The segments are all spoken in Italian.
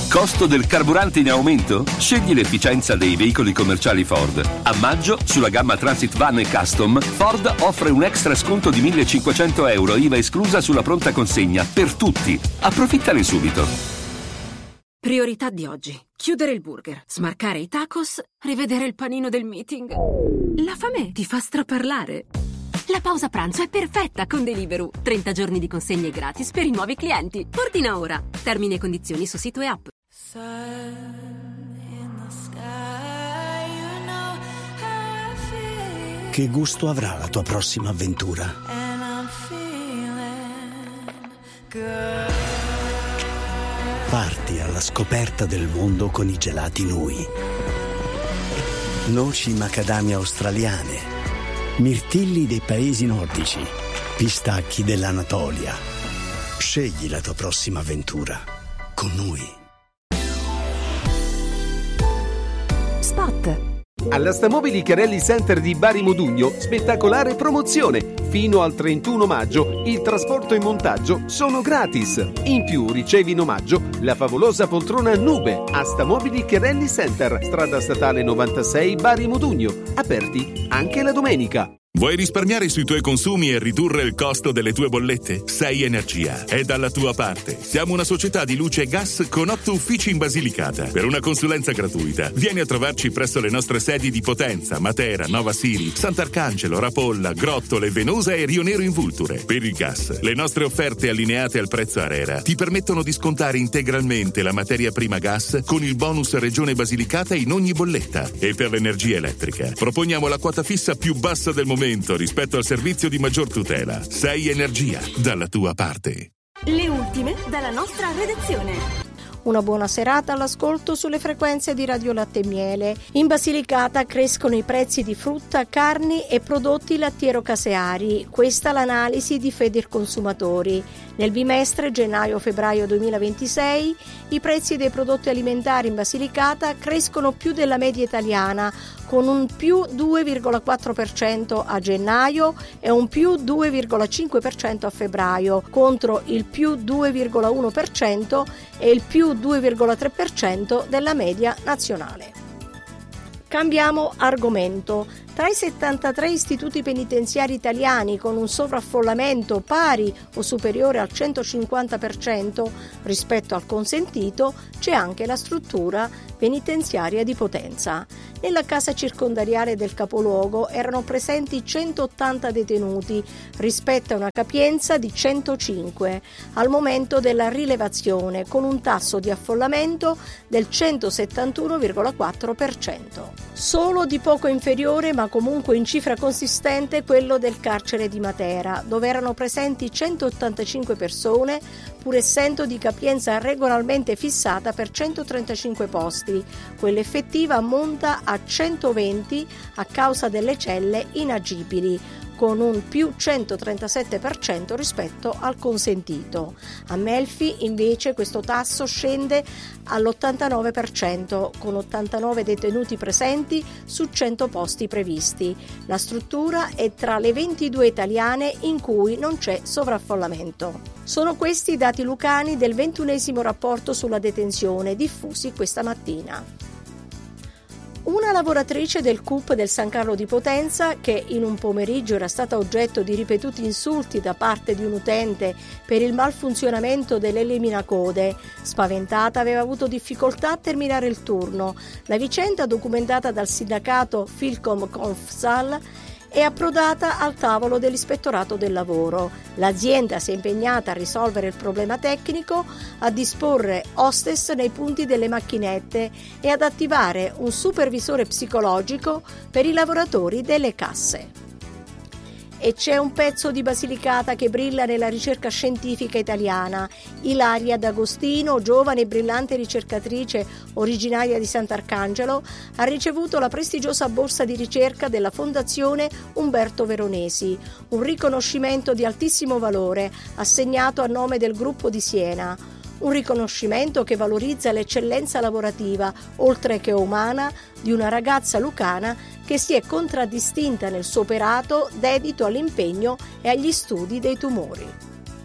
Costo del carburante in aumento? Scegli l'efficienza dei veicoli commerciali Ford. A maggio, sulla gamma Transit Van e Custom, Ford offre un extra sconto di €1.500, IVA esclusa sulla pronta consegna, per tutti. Approfittane subito. Priorità di oggi. Chiudere il burger, smarcare i tacos, rivedere il panino del meeting. La fame ti fa straparlare. La pausa pranzo è perfetta con Deliveroo. 30 giorni di consegne gratis per i nuovi clienti. Ordina ora. Termini e condizioni su sito e app. Che gusto avrà la tua prossima avventura? Parti alla scoperta del mondo con i gelati Nui. Noci macadamia australiane, mirtilli dei paesi nordici, pistacchi dell'Anatolia. Scegli la tua prossima avventura con Nui. Spot. Alla Stamobili Chiarelli Center di Bari Modugno, spettacolare promozione. Fino al 31 maggio il trasporto e montaggio sono gratis. In più ricevi in omaggio la favolosa poltrona Nube a Stamobili Chiarelli Center, strada statale 96 Bari Modugno. Aperti anche la domenica. Vuoi risparmiare sui tuoi consumi e ridurre il costo delle tue bollette? Sei Energia è dalla tua parte. Siamo una società di luce e gas con 8 uffici in Basilicata. Per una consulenza gratuita, vieni a trovarci presso le nostre sedi di Potenza, Matera, Nova Siri, Sant'Arcangelo, Rapolla, Grottole, Venosa e Rio Nero in Vulture. Per il gas, le nostre offerte allineate al prezzo ARERA ti permettono di scontare integralmente la materia prima gas con il bonus Regione Basilicata in ogni bolletta. E per l'energia elettrica, proponiamo la quota fissa più bassa del momento rispetto al servizio di maggior tutela. Sei Energia, dalla tua parte. Le ultime dalla nostra redazione. Una buona serata all'ascolto sulle frequenze di Radio Latte e Miele. In Basilicata crescono i prezzi di frutta, carni e prodotti lattiero-caseari. Questa l'analisi di Federconsumatori. Nel bimestre gennaio-febbraio 2026 i prezzi dei prodotti alimentari in Basilicata crescono più della media italiana, con un più 2,4% a gennaio e un più 2,5% a febbraio, contro il più 2,1% e il più 2,3% della media nazionale. Cambiamo argomento. Tra i 73 istituti penitenziari italiani con un sovraffollamento pari o superiore al 150% rispetto al consentito, c'è anche la struttura penitenziaria di Potenza. Nella casa circondariale del capoluogo erano presenti 180 detenuti rispetto a una capienza di 105 al momento della rilevazione, con un tasso di affollamento del 171,4%. Solo di poco inferiore, ma comunque in cifra consistente, quello del carcere di Matera, dove erano presenti 185 persone, pur essendo di capienza regolarmente fissata per 135 posti. Quella effettiva ammonta a 120 a causa delle celle inagibili, con un più 137% rispetto al consentito. A Melfi invece questo tasso scende all'89%, con 89 detenuti presenti su 100 posti previsti. La struttura è tra le 22 italiane in cui non c'è sovraffollamento. Sono questi i dati lucani del 21° rapporto sulla detenzione diffusi questa mattina. Una lavoratrice del CUP del San Carlo di Potenza, che in un pomeriggio era stata oggetto di ripetuti insulti da parte di un utente per il malfunzionamento dell'eliminacode, spaventata aveva avuto difficoltà a terminare il turno. La vicenda, documentata dal sindacato Filcom Confsal, è approdata al tavolo dell'Ispettorato del Lavoro. L'azienda si è impegnata a risolvere il problema tecnico, a disporre hostess nei punti delle macchinette e ad attivare un supervisore psicologico per i lavoratori delle casse. E c'è un pezzo di Basilicata che brilla nella ricerca scientifica italiana. Ilaria D'Agostino, giovane e brillante ricercatrice originaria di Sant'Arcangelo, ha ricevuto la prestigiosa borsa di ricerca della Fondazione Umberto Veronesi, un riconoscimento di altissimo valore assegnato a nome del gruppo di Siena. Un riconoscimento che valorizza l'eccellenza lavorativa, oltre che umana, di una ragazza lucana che si è contraddistinta nel suo operato dedito all'impegno e agli studi dei tumori.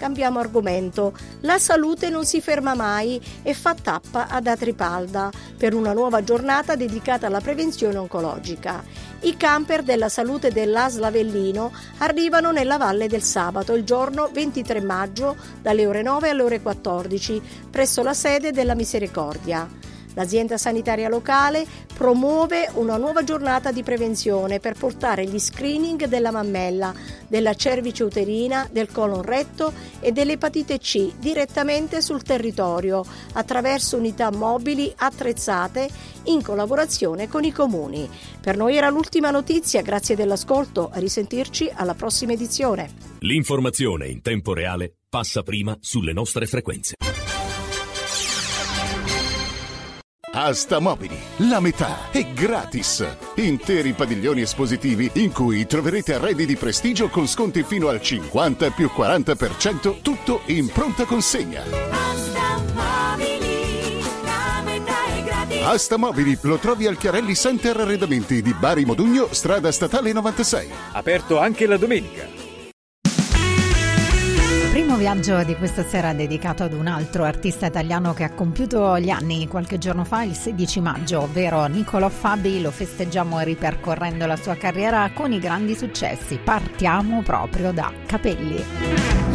Cambiamo argomento. La salute non si ferma mai e fa tappa ad Atripalda per una nuova giornata dedicata alla prevenzione oncologica. I camper della salute dell'ASL Avellino arrivano nella Valle del Sabato il giorno 23 maggio dalle ore 9 alle ore 14 presso la sede della Misericordia. L'azienda sanitaria locale promuove una nuova giornata di prevenzione per portare gli screening della mammella, della cervice uterina, del colon retto e dell'epatite C direttamente sul territorio attraverso unità mobili attrezzate in collaborazione con i comuni. Per noi era l'ultima notizia, grazie dell'ascolto, a risentirci alla prossima edizione. L'informazione in tempo reale passa prima sulle nostre frequenze. Asta Mobili, la metà è gratis. Interi padiglioni espositivi in cui troverete arredi di prestigio con sconti fino al 50 più 40%, tutto in pronta consegna. Asta Mobili, la metà è gratis. Asta Mobili lo trovi al Chiarelli Center Arredamenti di Bari Modugno, strada statale 96. Aperto anche la domenica. Primo viaggio di questa sera dedicato ad un altro artista italiano che ha compiuto gli anni qualche giorno fa, il 16 maggio, ovvero Niccolò Fabi. Lo festeggiamo ripercorrendo la sua carriera con i grandi successi. Partiamo proprio da Capelli.